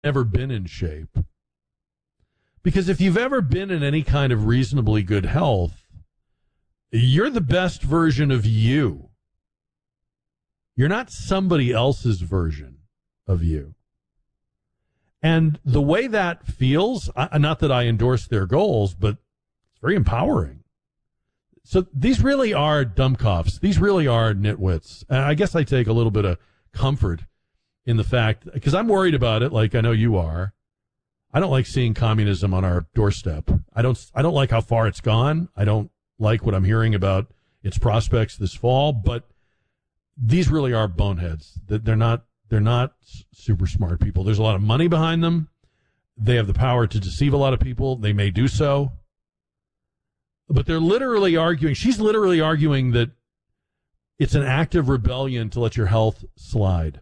never been in shape. Because if you've ever been in any kind of reasonably good health, you're the best version of you. You're not somebody else's version of you. And the way that feels, not that I endorse their goals, but it's very empowering. So these really are dumbcoffs. These really are nitwits. And I guess I take a little bit of comfort in the fact, because I'm worried about it, like I know you are. I don't like seeing communism on our doorstep. I don't like how far it's gone. I don't like what I'm hearing about its prospects this fall, but these really are boneheads. They're not super smart people. There's a lot of money behind them. They have the power to deceive a lot of people. They may do so. But they're literally arguing, she's literally arguing that it's an act of rebellion to let your health slide.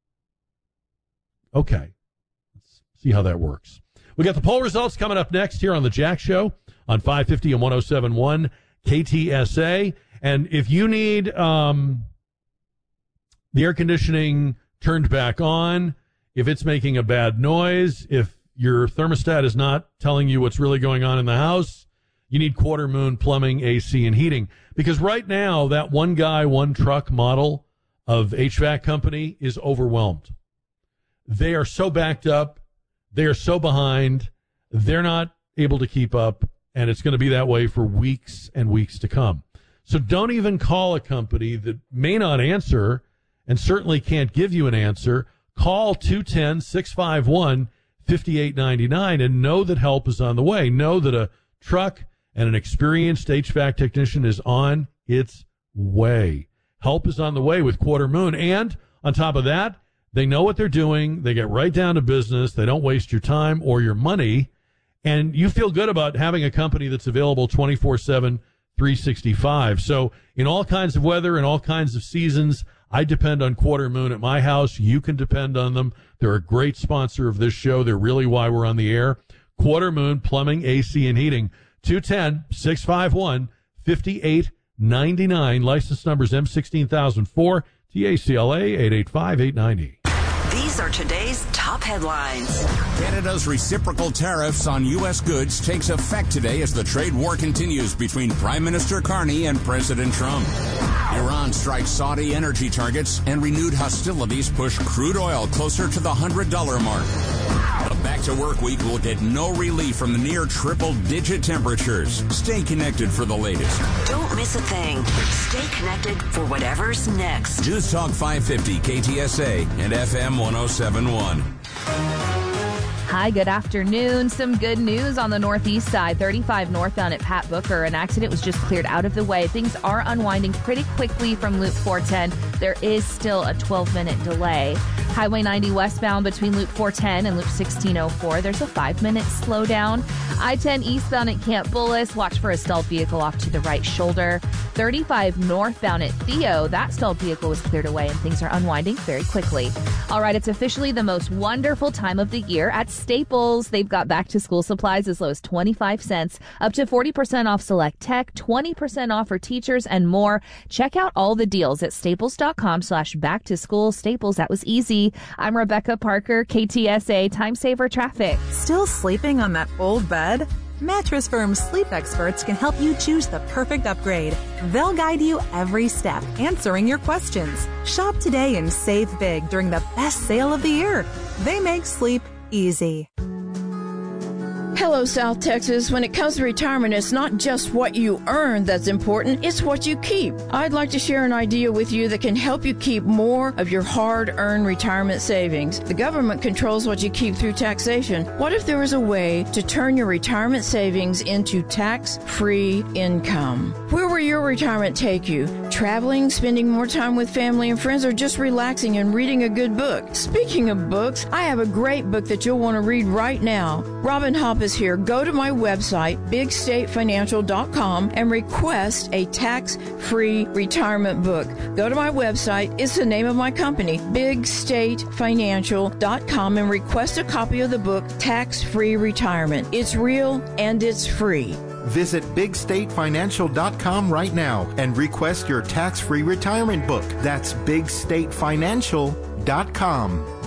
Okay. Let's see how that works. We got the poll results coming up next here on The Jack Show on 550 and 107.1 KTSA. And if you need the air conditioning turned back on, if it's making a bad noise, if your thermostat is not telling you what's really going on in the house, you need Quarter Moon Plumbing, AC, and Heating. Because right now, that one guy, one truck model of HVAC company is overwhelmed. They are so backed up. They are so behind. They're not able to keep up, and it's going to be that way for weeks and weeks to come. So don't even call a company that may not answer and certainly can't give you an answer. Call 210-651-5899 and know that help is on the way. Know that a truck and an experienced HVAC technician is on its way. Help is on the way with Quarter Moon. And on top of that, they know what they're doing. They get right down to business. They don't waste your time or your money. And you feel good about having a company that's available 24/7, 365. So in all kinds of weather and all kinds of seasons, I depend on Quarter Moon at my house. You can depend on them. They're a great sponsor of this show. They're really why we're on the air. Quarter Moon Plumbing, AC, and Heating. 210-651-5899. License numbers M16004, TACLA 885-890. These are today's top headlines. Canada's reciprocal tariffs on U.S. goods takes effect today as the trade war continues between Prime Minister Carney and President Trump. Iran strikes Saudi energy targets and renewed hostilities push crude oil closer to the $100 mark. A back-to-work week will get no relief from the near triple-digit temperatures. Stay connected for the latest. Don't miss a thing. Stay connected for whatever's next. News Talk 550 KTSA and FM 107.1. Hi, good afternoon. Some good news on the northeast side. 35 northbound at Pat Booker. An accident was just cleared out of the way. Things are unwinding pretty quickly from Loop 410. There is still a 12-minute delay. Highway 90 westbound between Loop 410 and Loop 1604. There's a 5-minute slowdown. I-10 eastbound at Camp Bullis. Watch for a stalled vehicle off to the right shoulder. 35 northbound at Theo. That stalled vehicle was cleared away and things are unwinding very quickly. All right, it's officially the most wonderful time of the year at Staples. They've got back-to-school supplies as low as 25 cents, up to 40% off select tech, 20% off for teachers, and more. Check out all the deals at staples.com/back-to-school. Staples, that was easy. I'm Rebecca Parker, KTSA Time Saver Traffic. Still sleeping on that old bed? Mattress Firm's sleep experts can help you choose the perfect upgrade. They'll guide you every step, answering your questions. Shop today and save big during the best sale of the year. They make sleep easy. Hello, South Texas. When it comes to retirement, it's not just what you earn that's important, it's what you keep. I'd like to share an idea with you that can help you keep more of your hard-earned retirement savings. The government controls what you keep through taxation. What if there was a way to turn your retirement savings into tax-free income? Where will your retirement take you? Traveling, spending more time with family and friends, or just relaxing and reading a good book? Speaking of books, I have a great book that you'll want to read right now. Robin Hopp is here. Go to my website, bigstatefinancial.com, and request a tax-free retirement book. Go to my website. It's the name of my company, bigstatefinancial.com, and request a copy of the book, Tax-Free Retirement. It's real and it's free. Visit bigstatefinancial.com right now and request your tax-free retirement book. That's bigstatefinancial.com.